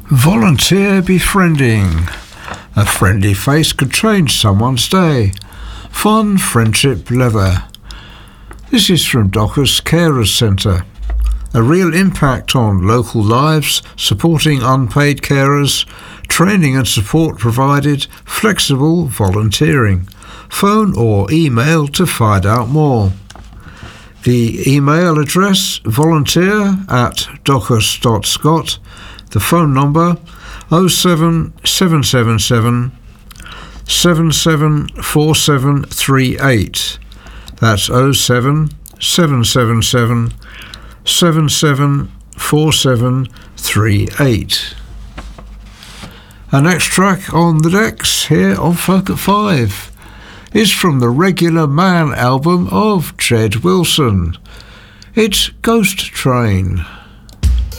Volunteer befriending. A friendly face could change someone's day. Fun friendship leather. This is from Dockers Carers Centre. A real impact on local lives, supporting unpaid carers, training and support provided, flexible volunteering. Phone or email to find out more. The email address volunteer@dockers.scot. The phone number 07777 774738. That's 07777 774738. Our next track on the decks here on Folk at 5 is from the Regular Man album of Jed Wilson. It's Ghost Train.